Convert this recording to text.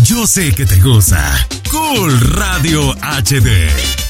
Yo sé que te gusta. Cool Radio HD.